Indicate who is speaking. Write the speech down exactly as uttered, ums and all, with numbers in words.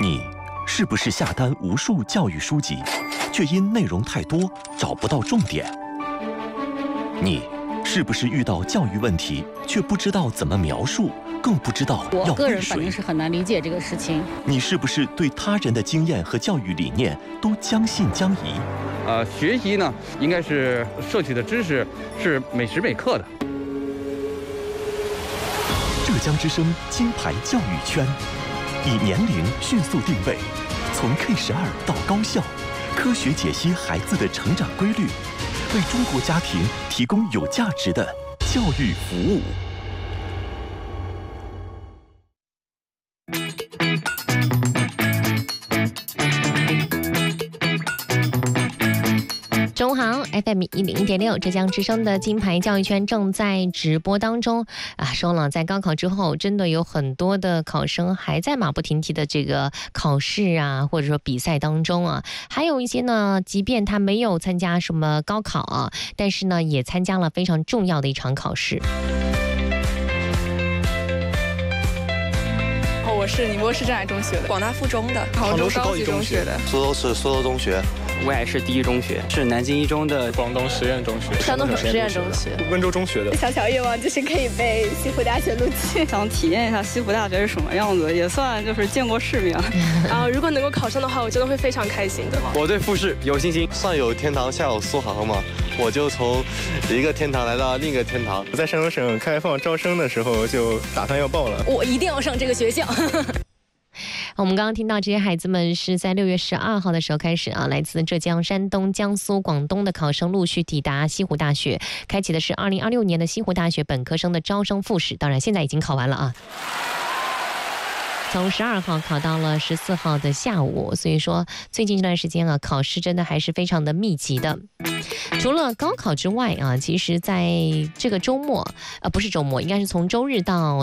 Speaker 1: 你是不是下单无数教育书籍，却因内容太多找不到重点？你是不是遇到教育问题，却不知道怎么描述，更不知道要
Speaker 2: 我个人
Speaker 1: 为谁？
Speaker 2: 反正是很难理解这个事情。
Speaker 1: 你是不是对他人的经验和教育理念都将信将疑？
Speaker 3: 呃，学习呢，应该是摄取的知识是每时每刻的。
Speaker 1: 浙江之声金牌教育圈，以年龄迅速定位，从 K 十二到高校，科学解析孩子的成长规律，为中国家庭提供有价值的教育服务。
Speaker 4: 中航 F M 一零一点六，浙江之声的金牌教育圈正在直播当中啊。说了，在高考之后，真的有很多的考生还在马不停蹄的这个考试啊，或者说比赛当中啊。还有一些呢，即便他没有参加什么高考啊，但是呢，也参加了非常重要的一场考试。
Speaker 5: 我是宁波市镇海中学的，广大附中的，杭州高级中学的，
Speaker 6: 苏州市苏州中学，
Speaker 7: 威海市第一中学，是南京一中的，
Speaker 8: 广东实验中学，
Speaker 5: 山东省实验中学，
Speaker 8: 温州中学的。
Speaker 9: 小小愿望就是可以被西湖大学录取，
Speaker 10: 想体验一下西湖大学是什么样子，也算就是见过世面。
Speaker 5: 然后如果能够考上的话，我真的会非常开心的。
Speaker 7: 我对复试有信心。
Speaker 6: 上有天堂，下有苏杭嘛，我就从一个天堂来到另一个天堂。
Speaker 8: 在山东省开放招生的时候就打算要报了，
Speaker 9: 我一定要上这个学校。
Speaker 4: 我们刚刚听到这些孩子们是在六月十二号的时候开始啊，来自浙江、山东、江苏、广东的考生陆续抵达西湖大学，开启的是二零二六年的西湖大学本科生的招生复试。当然，现在已经考完了啊。从十二号考到了十四号的下午，所以说最近这段时间啊，考试真的还是非常的密集的。除了高考之外啊，其实在这个周末，呃，不是周末，应该是从周日到